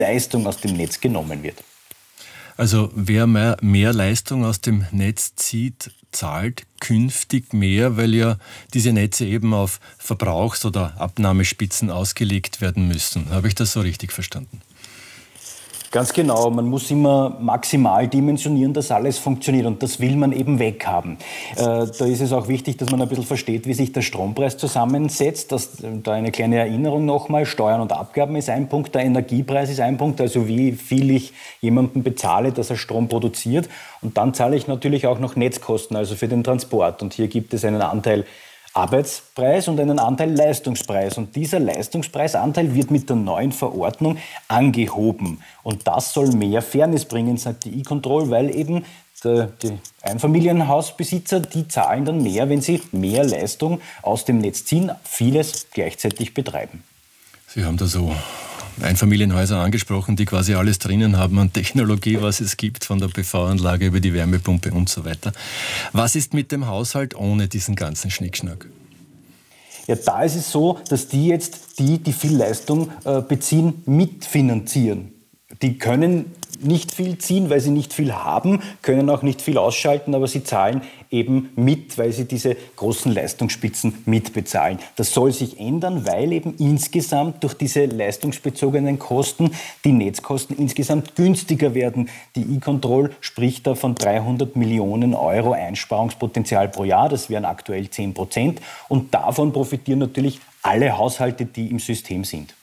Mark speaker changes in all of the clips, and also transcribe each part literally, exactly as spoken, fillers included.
Speaker 1: Leistung aus dem Netz genommen wird.
Speaker 2: Also wer mehr, mehr Leistung aus dem Netz zieht, zahlt künftig mehr, weil ja diese Netze eben auf Verbrauchs- oder Abnahmespitzen ausgelegt werden müssen. Habe ich das so richtig verstanden?
Speaker 1: Ganz genau, man muss immer maximal dimensionieren, dass alles funktioniert und das will man eben weghaben. Äh, da ist es auch wichtig, dass man ein bisschen versteht, wie sich der Strompreis zusammensetzt. Das, da eine kleine Erinnerung nochmal, Steuern und Abgaben ist ein Punkt, der Energiepreis ist ein Punkt, also wie viel ich jemandem bezahle, dass er Strom produziert. Und dann zahle ich natürlich auch noch Netzkosten, also für den Transport. Und hier gibt es einen Anteil Arbeitspreis und einen Anteil Leistungspreis. Und dieser Leistungspreisanteil wird mit der neuen Verordnung angehoben. Und das soll mehr Fairness bringen, sagt die E-Control, weil eben die, die Einfamilienhausbesitzer, die zahlen dann mehr, wenn sie mehr Leistung aus dem Netz ziehen, vieles gleichzeitig betreiben.
Speaker 2: Sie haben da so Einfamilienhäuser angesprochen, die quasi alles drinnen haben an Technologie, was es gibt, von der P V-Anlage über die Wärmepumpe und so weiter. Was ist mit dem Haushalt ohne diesen ganzen Schnickschnack?
Speaker 1: Ja, da ist es so, dass die jetzt, die, die viel Leistung äh, beziehen, mitfinanzieren. Die können nicht viel ziehen, weil sie nicht viel haben, können auch nicht viel ausschalten, aber sie zahlen eben mit, weil sie diese großen Leistungsspitzen mitbezahlen. Das soll sich ändern, weil eben insgesamt durch diese leistungsbezogenen Kosten die Netzkosten insgesamt günstiger werden. Die E-Control spricht da von dreihundert Millionen Euro Einsparungspotenzial pro Jahr, das wären aktuell zehn Prozent. Und davon profitieren natürlich alle Haushalte, die im System sind.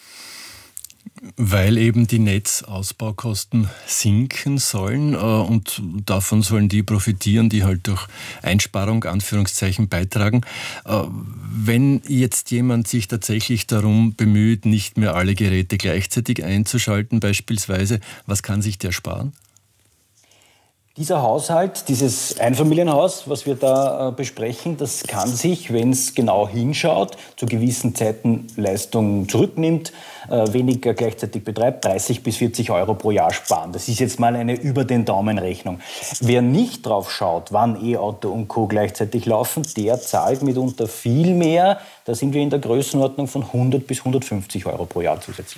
Speaker 2: Weil eben die Netzausbaukosten sinken sollen äh, und davon sollen die profitieren, die halt durch Einsparung, Anführungszeichen, beitragen. Äh, wenn jetzt jemand sich tatsächlich darum bemüht, nicht mehr alle Geräte gleichzeitig einzuschalten beispielsweise, was kann sich der sparen?
Speaker 1: Dieser Haushalt, dieses Einfamilienhaus, was wir da äh, besprechen, das kann sich, wenn es genau hinschaut, zu gewissen Zeiten Leistung zurücknimmt, äh, weniger gleichzeitig betreibt, dreißig bis vierzig Euro pro Jahr sparen. Das ist jetzt mal eine Über-den-Daumen-Rechnung. Wer nicht drauf schaut, wann E-Auto und Co. gleichzeitig laufen, der zahlt mitunter viel mehr. Da sind wir in der Größenordnung von hundert bis hundertfünfzig Euro pro Jahr zusätzlich.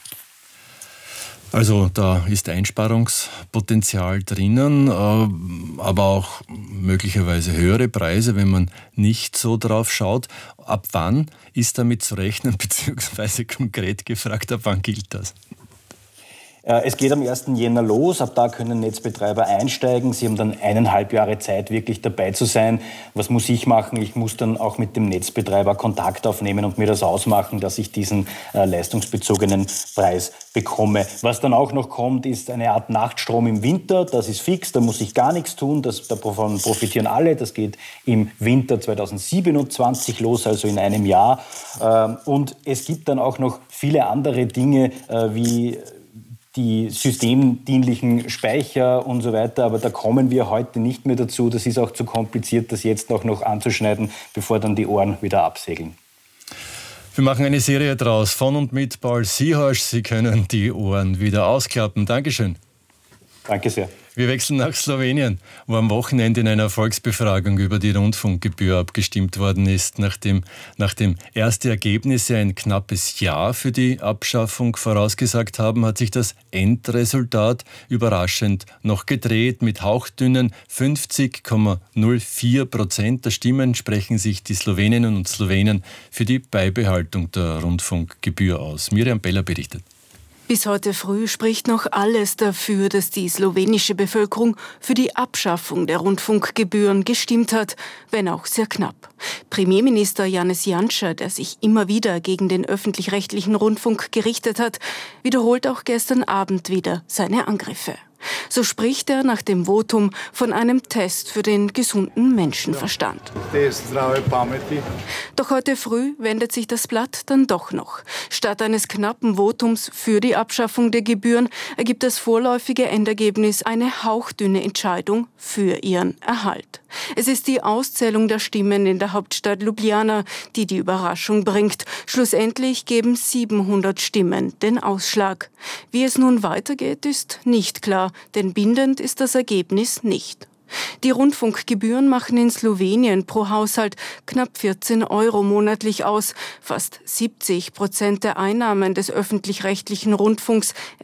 Speaker 2: Also da ist Einsparungspotenzial drinnen, aber auch möglicherweise höhere Preise, wenn man nicht so drauf schaut. Ab wann ist damit zu rechnen, beziehungsweise konkret gefragt, ab wann gilt das?
Speaker 1: Es geht am ersten Jänner los, ab da können Netzbetreiber einsteigen. Sie haben dann eineinhalb Jahre Zeit, wirklich dabei zu sein. Was muss ich machen? Ich muss dann auch mit dem Netzbetreiber Kontakt aufnehmen und mir das ausmachen, dass ich diesen äh, leistungsbezogenen Preis bekomme. Was dann auch noch kommt, ist eine Art Nachtstrom im Winter. Das ist fix, da muss ich gar nichts tun. Das, davon profitieren alle. Das geht im Winter zweitausendsiebenundzwanzig los, also in einem Jahr. Ähm, und es gibt dann auch noch viele andere Dinge, äh, wie die systemdienlichen Speicher und so weiter, aber da kommen wir heute nicht mehr dazu. Das ist auch zu kompliziert, das jetzt auch noch anzuschneiden, bevor dann die Ohren wieder absegeln.
Speaker 2: Wir machen eine Serie draus, von und mit Paul Siehasch. Sie können die Ohren wieder ausklappen. Dankeschön.
Speaker 1: Danke sehr.
Speaker 2: Wir wechseln nach Slowenien, wo am Wochenende in einer Volksbefragung über die Rundfunkgebühr abgestimmt worden ist. Nachdem, nachdem erste Ergebnisse ein knappes Ja für die Abschaffung vorausgesagt haben, hat sich das Endresultat überraschend noch gedreht. Mit hauchdünnen fünfzig Komma null vier Prozent der Stimmen sprechen sich die Sloweninnen und Slowenen für die Beibehaltung der Rundfunkgebühr aus. Miriam Beller berichtet.
Speaker 3: Bis heute früh spricht noch alles dafür, dass die slowenische Bevölkerung für die Abschaffung der Rundfunkgebühren gestimmt hat, wenn auch sehr knapp. Premierminister Janez Janša, der sich immer wieder gegen den öffentlich-rechtlichen Rundfunk gerichtet hat, wiederholt auch gestern Abend wieder seine Angriffe. So spricht er nach dem Votum von einem Test für den gesunden Menschenverstand. Doch heute früh wendet sich das Blatt dann doch noch. Statt eines knappen Votums für die Abschaffung der Gebühren ergibt das vorläufige Endergebnis eine hauchdünne Entscheidung für ihren Erhalt. Es ist die Auszählung der Stimmen in der Hauptstadt Ljubljana, die die Überraschung bringt. Schlussendlich geben siebenhundert Stimmen den Ausschlag. Wie es nun weitergeht, ist nicht klar, denn bindend ist das Ergebnis nicht. Die Rundfunkgebühren machen in Slowenien pro Haushalt knapp vierzehn Euro monatlich aus. Fast siebzig Prozent der Einnahmen des öffentlich-rechtlichen Rundfunks